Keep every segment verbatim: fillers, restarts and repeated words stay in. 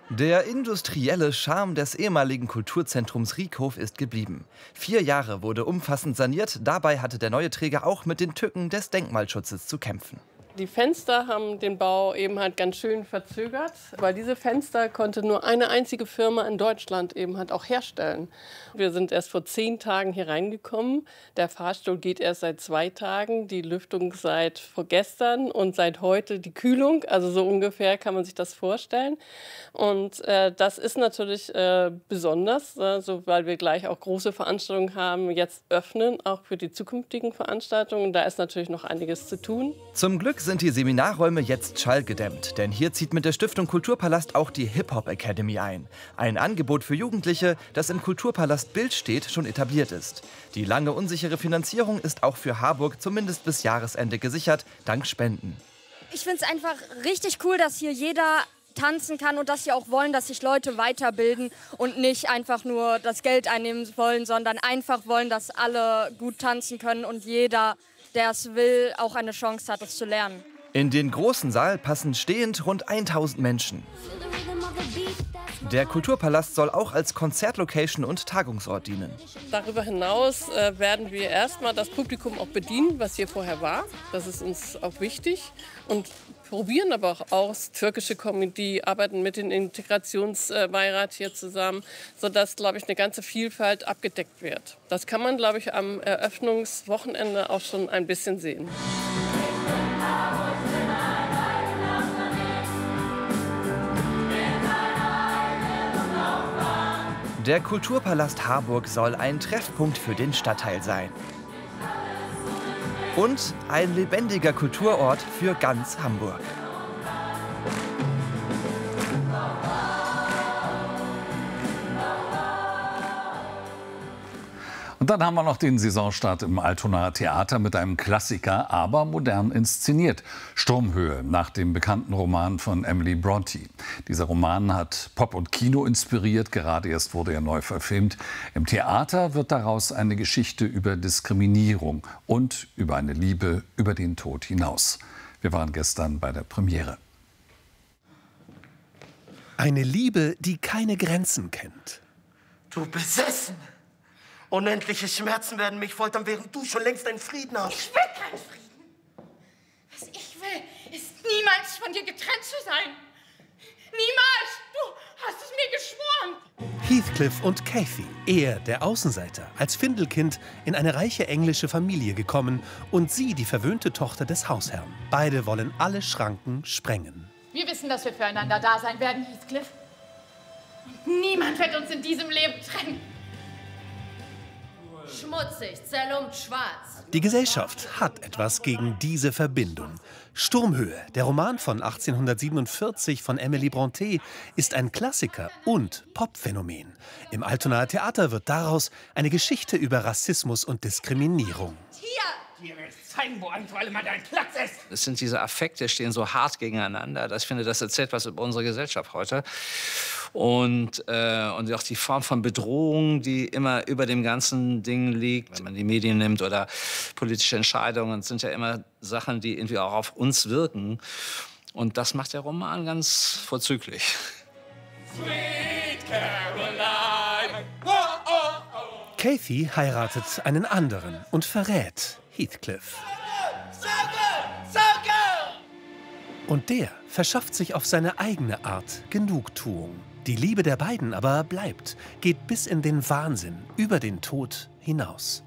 Der industrielle Charme des ehemaligen Kulturzentrums Riekhof ist geblieben. Vier Jahre wurde umfassend saniert, dabei hatte der neue Träger auch mit den Tücken des Denkmalschutzes zu kämpfen. Die Fenster haben den Bau eben halt ganz schön verzögert, weil diese Fenster konnte nur eine einzige Firma in Deutschland eben halt auch herstellen. Wir sind erst vor zehn Tagen hier reingekommen. Der Fahrstuhl geht erst seit zwei Tagen, die Lüftung seit vorgestern und seit heute die Kühlung. Also so ungefähr kann man sich das vorstellen. Und äh, das ist natürlich äh, besonders, äh, so, weil wir gleich auch große Veranstaltungen haben, jetzt öffnen, auch für die zukünftigen Veranstaltungen. Da ist natürlich noch einiges zu tun. Zum Glück sind die Seminarräume jetzt schallgedämmt, denn hier zieht mit der Stiftung Kulturpalast auch die Hip-Hop Academy ein. Ein Angebot für Jugendliche, das im Kulturpalast Bild steht, schon etabliert ist. Die lange unsichere Finanzierung ist auch für Harburg zumindest bis Jahresende gesichert, dank Spenden. Ich finde es einfach richtig cool, dass hier jeder tanzen kann und dass sie auch wollen, dass sich Leute weiterbilden und nicht einfach nur das Geld einnehmen wollen, sondern einfach wollen, dass alle gut tanzen können und jeder, der es will, auch eine Chance hat, es zu lernen. In den großen Saal passen stehend rund tausend Menschen. Der Kulturpalast soll auch als Konzertlocation und Tagungsort dienen. Darüber hinaus äh, werden wir erstmal das Publikum auch bedienen, was hier vorher war. Das ist uns auch wichtig. Und probieren aber auch aus. Türkische Comedy, arbeiten mit dem Integrationsbeirat hier zusammen, sodass, glaube ich, eine ganze Vielfalt abgedeckt wird. Das kann man, glaube ich, am Eröffnungswochenende auch schon ein bisschen sehen. Der Kulturpalast Harburg soll ein Treffpunkt für den Stadtteil sein. Und ein lebendiger Kulturort für ganz Hamburg. Und dann haben wir noch den Saisonstart im Altonaer Theater mit einem Klassiker, aber modern inszeniert. Sturmhöhe, nach dem bekannten Roman von Emily Brontë. Dieser Roman hat Pop und Kino inspiriert, gerade erst wurde er neu verfilmt. Im Theater wird daraus eine Geschichte über Diskriminierung und über eine Liebe über den Tod hinaus. Wir waren gestern bei der Premiere. Eine Liebe, die keine Grenzen kennt. Du besessen! Unendliche Schmerzen werden mich foltern, während du schon längst einen Frieden hast. Ich will keinen Frieden. Was ich will, ist niemals von dir getrennt zu sein. Niemals! Du hast es mir geschworen. Heathcliff und Cathy, er, der Außenseiter, als Findelkind in eine reiche englische Familie gekommen und sie die verwöhnte Tochter des Hausherrn. Beide wollen alle Schranken sprengen. Wir wissen, dass wir füreinander da sein werden, Heathcliff. Und niemand wird uns in diesem Leben trennen. Schmutzig, zerlumpt, schwarz. Die Gesellschaft hat etwas gegen diese Verbindung. Sturmhöhe, der Roman von achtzehnhundertsiebenundvierzig von Emily Brontë, ist ein Klassiker und Popphänomen. Im Altonaer Theater wird daraus eine Geschichte über Rassismus und Diskriminierung. Hier! Dir will ich zeigen, wo ein vor allem mal dein Platz ist. Es sind diese Affekte, stehen so hart gegeneinander. Das, ich finde, das erzählt was über unsere Gesellschaft heute. Und, äh, und auch die Form von Bedrohung, die immer über dem ganzen Ding liegt. Wenn man die Medien nimmt oder politische Entscheidungen, sind ja immer Sachen, die irgendwie auch auf uns wirken. Und das macht der Roman ganz vorzüglich. Sweet Caroline. Oh, oh, oh. Cathy heiratet einen anderen und verrät Heathcliff. Und der verschafft sich auf seine eigene Art Genugtuung. Die Liebe der beiden aber bleibt, geht bis in den Wahnsinn, über den Tod hinaus.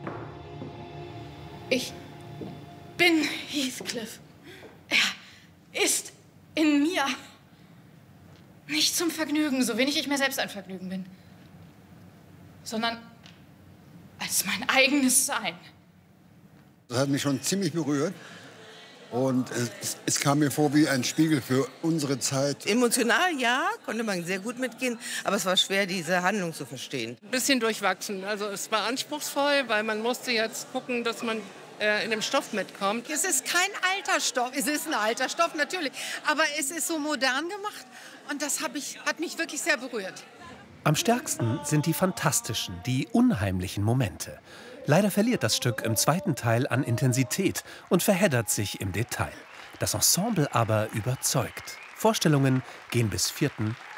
Ich bin Heathcliff. Er ist in mir. Nicht zum Vergnügen, so wenig ich mir selbst ein Vergnügen bin, sondern als mein eigenes Sein. Das hat mich schon ziemlich berührt. Und es, es kam mir vor wie ein Spiegel für unsere Zeit. Emotional, ja, konnte man sehr gut mitgehen, aber es war schwer, diese Handlung zu verstehen. Ein bisschen durchwachsen. Also es war anspruchsvoll, weil man musste jetzt gucken, dass man äh, in dem Stoff mitkommt. Es ist kein alter Stoff. Es ist ein alter Stoff, natürlich. Aber es ist so modern gemacht und das hab ich, hat mich wirklich sehr berührt. Am stärksten sind die fantastischen, die unheimlichen Momente. Leider verliert das Stück im zweiten Teil an Intensität und verheddert sich im Detail. Das Ensemble aber überzeugt. Vorstellungen gehen bis vierten